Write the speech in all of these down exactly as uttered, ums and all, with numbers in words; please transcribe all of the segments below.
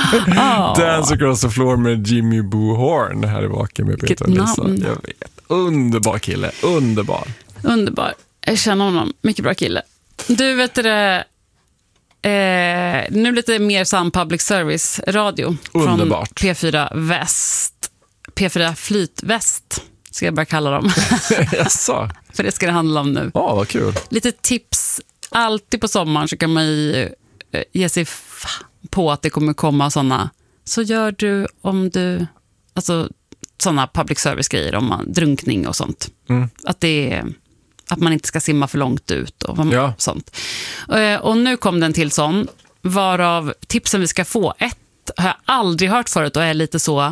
oh. Dance Across the Floor med Jimmy Boo Horn här i Vaken med Peter och Lisa. Jag vet. Underbar kille, underbar. Underbar. Jag känner honom, mycket bra kille. Du vet det, eh, nu lite mer sann public service radio. Underbart. Från P fyra Väst. P fyra Flytväst ska jag bara kalla dem. Jaså? För det ska det handla om nu. Ja, vad kul. Lite tips. Alltid på sommaren så kan man ju eh, ge sig f- på att det kommer komma sådana. Så gör du om du, alltså sådana public service grejer om man, drunkning och sånt. Mm. Att det är, att man inte ska simma för långt ut och vad man, ja. sånt. Eh, och nu kom den till sån, varav tipsen vi ska få. Ett har jag aldrig hört förut och är lite så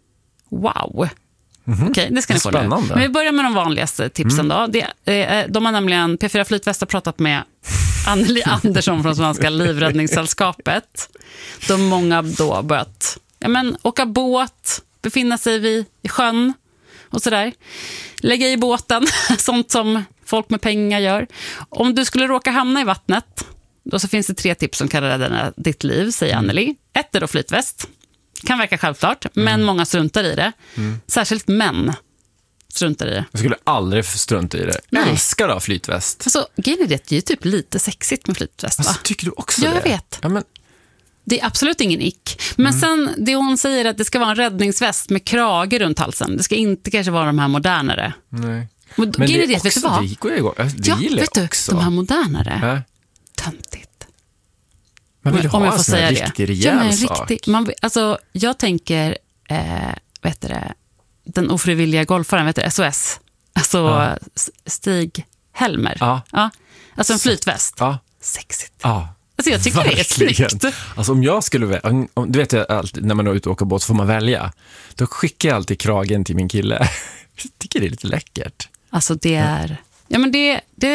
wow. Mm-hmm. Okej, det ska ni få nu. Men vi börjar med de vanligaste tipsen mm. då. Det, eh, de har nämligen, P fyra Flytväst har pratat med Anneli Andersson från Svenska Livräddningssällskapet. De många då börjat ja, men, åka båt, befinna sig vid i sjön och sådär. Lägga i båten, sånt som folk med pengar gör. Om du skulle råka hamna i vattnet, då så finns det tre tips som kan rädda ditt liv, säger Anneli. Ett är då flytväst. Kan verka självklart, men mm. många struntar i det. Mm. Särskilt män struntar i det. Jag skulle aldrig strunta i det. Jag älskar då flytväst. Alltså, grejen är det, det är ju typ lite sexigt med flytväst, va? Alltså, tycker du också ja, det? Jag vet. Ja, men... Det är absolut ingen ick. Men mm. sen, det hon säger att det ska vara en räddningsväst med krage runt halsen. Det ska inte kanske vara de här modernare. Nej. Men, men det, det, också, vet du vad? det går igång. Det ja, gillar vet du, också. de här modernare. Äh? Töntigt. Man vill om ha jag får en sån här säga riktig det. rejäl ja, men, sak. Riktig, man, alltså, jag tänker, eh, vet du det, den ofrivilliga golfaren, vet du, S O S. Alltså ja. Stig Helmer. Ja. Ja. Alltså en flytväst. Ja. Sexigt. Ja. Alltså jag tycker verkligen. Det är snyggt. Alltså om jag skulle välja, om, du vet jag alltid, när man är ute och åker båt så får man välja. Då skickar jag alltid kragen till min kille. Jag tycker det är lite läckert. Alltså det är, ja men det, det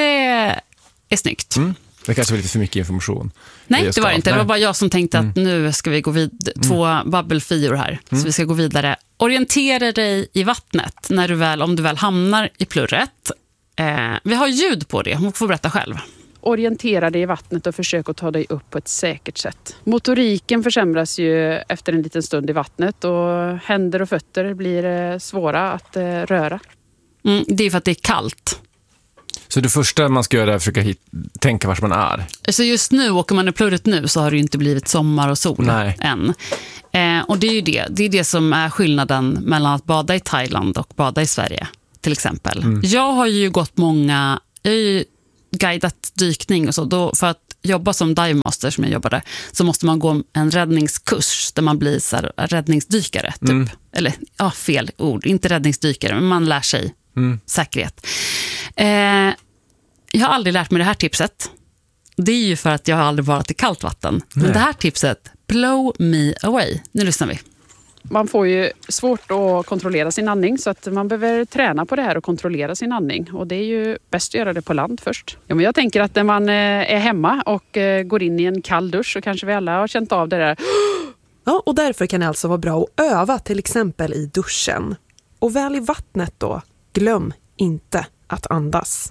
är snyggt. Mm. Det kanske var lite för mycket information. Nej, det var det inte. Det var bara jag som tänkte att mm. nu ska vi gå vid två mm. babbelfior här. Mm. Så vi ska gå vidare. Orientera dig i vattnet när du väl, om du väl hamnar i plurret. Eh, vi har ljud på det. Hon får berätta själv. Orientera dig i vattnet och försök att ta dig upp på ett säkert sätt. Motoriken försämras ju efter en liten stund i vattnet och händer och fötter blir svåra att röra. Mm, det är för att det är kallt. Så det första man ska göra är att försöka hit, tänka vart man är. Så just nu, åker man i plurret nu så har det ju inte blivit sommar och sol Nej. än. Eh, och det är ju det. Det är det som är skillnaden mellan att bada i Thailand och bada i Sverige till exempel. Mm. Jag har ju gått många, jag har ju guidat dykning och så. Då, för att jobba som dive master som jag jobbade så måste man gå en räddningskurs där man blir så här, räddningsdykare typ. Mm. Eller, ja fel ord, inte räddningsdykare men man lär sig mm. säkerhet. Eh, jag har aldrig lärt mig det här tipset. Det är ju för att jag har aldrig varit i kallt vatten. Nej. Men det här tipset, blow me away. Nu lyssnar vi. Man får ju svårt att kontrollera sin andning så att man behöver träna på det här och kontrollera sin andning. Och det är ju bäst att göra det på land först. Ja, men jag tänker att när man är hemma och går in i en kall dusch så kanske vi alla har känt av det där. Ja, och därför kan det alltså vara bra att öva till exempel i duschen. Och väl i vattnet då, glöm inte att andas.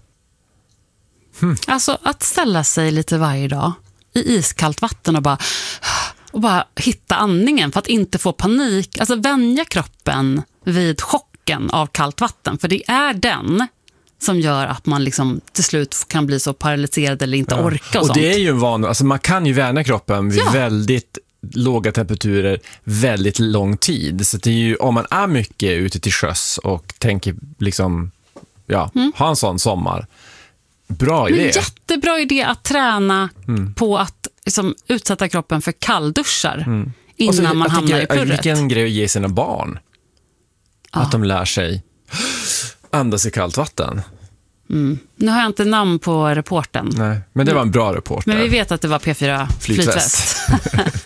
Hmm. Alltså att ställa sig lite varje dag i iskallt vatten och bara, och bara hitta andningen för att inte få panik. Alltså vänja kroppen vid chocken av kallt vatten. För det är den som gör att man liksom till slut kan bli så paralyserad eller inte ja. orka och, och sånt. Och det är ju en van, alltså man kan ju vänja kroppen vid ja. väldigt låga temperaturer väldigt lång tid. Så det är ju, om man är mycket ute till sjöss och tänker liksom ja, mm. ha en sån sommar. Bra idé. Men jättebra idé att träna mm. på att liksom, utsätta kroppen för kallduschar mm. innan så, man hamnar i plurret. Vilken grej att ge sina barn. Ja. Att de lär sig andas i kallt vatten. Mm. Nu har jag inte namn på reporten. Nej, men det var en bra report. Men vi vet att det var P fyra Flytväst.